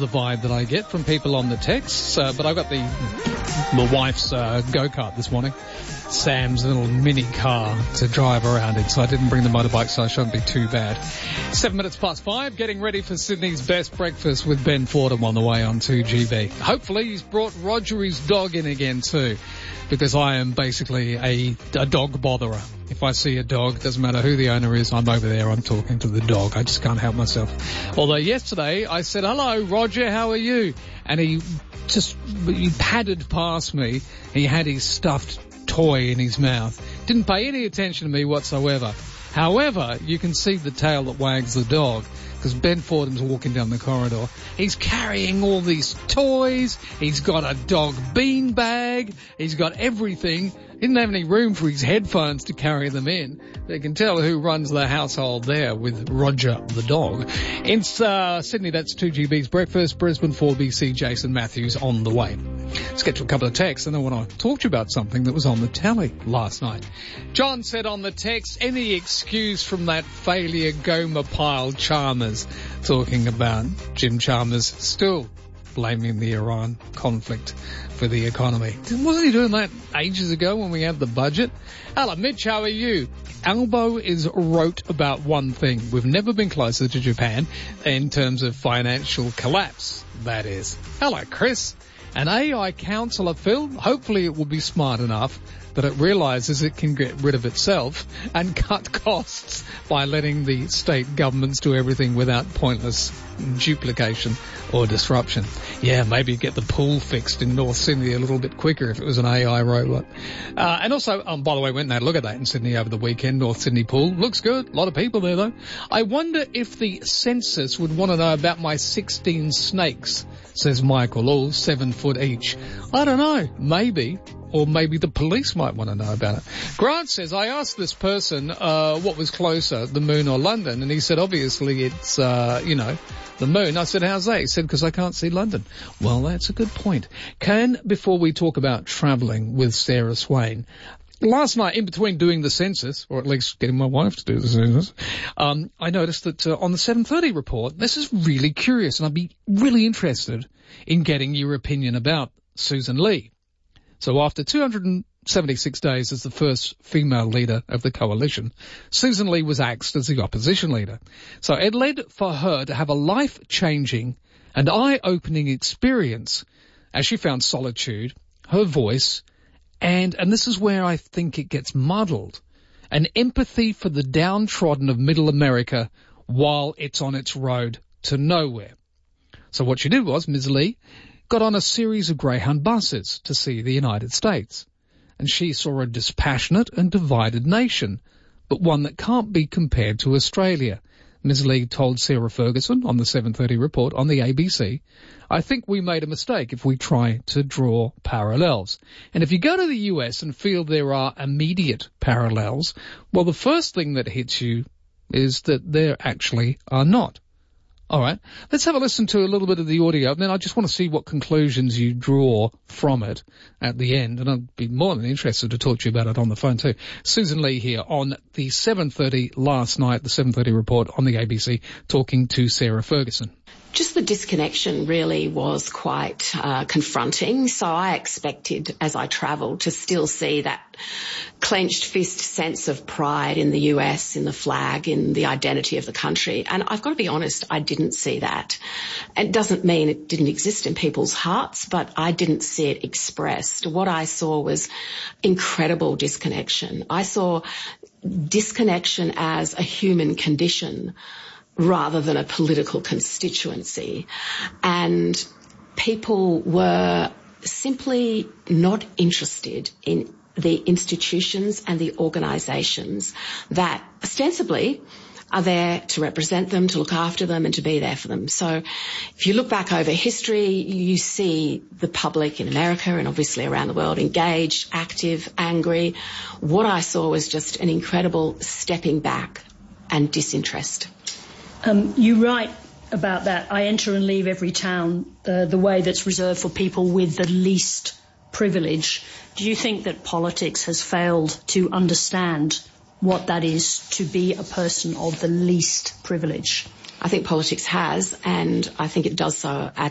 the vibe that I get from people on the texts. But I got the wife's go-kart this morning, Sam's little mini car to drive around in, so I didn't bring the motorbike, so I shouldn't be too bad. 7 minutes past 5, getting ready for Sydney's best breakfast with Ben Fordham on the way on 2GB. Hopefully he's brought Roger his dog in again too, because I am basically a dog botherer. If I see a dog, doesn't matter who the owner is, I'm over there, I'm talking to the dog. I just can't help myself. Although yesterday I said, "Hello, Roger, how are you?" And he padded past me. He had his stuffed toy in his mouth. Didn't pay any attention to me whatsoever. However, you can see the tail that wags the dog, because Ben Fordham's walking down the corridor. He's carrying all these toys. He's got a dog bean bag. He's got everything. He didn't have any room for his headphones to carry them in. They can tell who runs the household there with Roger the dog. In Sydney, that's 2GB's breakfast. Brisbane, 4BC, Jason Matthews on the way. Let's get to a couple of texts, and I want to talk to you about something that was on the telly last night. John said on the text, any excuse from that failure Gomer Pyle Chalmers, talking about Jim Chalmers still blaming the Iran conflict for the economy. Wasn't he doing that ages ago when we had the budget? Hello, Mitch, how are you? Albo is wrote about one thing. We've never been closer to Japan in terms of financial collapse, that is. Hello, Chris. An AI counsellor, Phil, hopefully it will be smart enough that it realises it can get rid of itself and cut costs by letting the state governments do everything without pointless duplication or disruption. Yeah, maybe get the pool fixed in North Sydney a little bit quicker if it was an AI robot. And also, by the way, went and had a look at that in Sydney over the weekend, North Sydney pool. Looks good. A lot of people there, though. I wonder if the census would want to know about my 16 snakes, says Michael, all 7 foot each. I don't know. Maybe. Or maybe the police might want to know about it. Grant says, I asked this person what was closer, the moon or London, and he said, obviously it's, the moon. I said, how's that? He said, because I can't see London. Well, that's a good point. Before we talk about travelling with Sarah Swain, last night, in between doing the census, or at least getting my wife to do the census, I noticed that on the 7:30 report, this is really curious, and I'd be really interested in getting your opinion about Susan Lee. So after 276 days as the first female leader of the coalition, Susan Lee was axed as the opposition leader. So it led for her to have a life-changing and eye-opening experience as she found solitude, her voice, and this is where I think it gets muddled, an empathy for the downtrodden of Middle America while it's on its road to nowhere. So what she did was, Ms. Lee got on a series of Greyhound buses to see the United States, and she saw a dispassionate and divided nation, but one that can't be compared to Australia. Ms. Lee told Sarah Ferguson on the 7:30 report on the ABC, I think we made a mistake if we try to draw parallels. And if you go to the US and feel there are immediate parallels, well, the first thing that hits you is that there actually are not. All right, let's have a listen to a little bit of the audio, and then I just want to see what conclusions you draw from it at the end, and I'd be more than interested to talk to you about it on the phone too. Susan Lee here on the 7:30 last night, the 7:30 report on the ABC, talking to Sarah Ferguson. Just the disconnection really was quite confronting. So I expected, as I travelled, to still see that clenched fist sense of pride in the US, in the flag, in the identity of the country. And I've got to be honest, I didn't see that. It doesn't mean it didn't exist in people's hearts, but I didn't see it expressed. What I saw was incredible disconnection. I saw disconnection as a human condition rather than a political constituency. And people were simply not interested in the institutions and the organisations that ostensibly are there to represent them, to look after them and to be there for them. So if you look back over history, you see the public in America and obviously around the world engaged, active, angry. What I saw was just an incredible stepping back and disinterest. You write about that. I enter and leave every town the way that's reserved for people with the least privilege. Do you think that politics has failed to understand what that is to be a person of the least privilege? I think politics has, and I think it does so at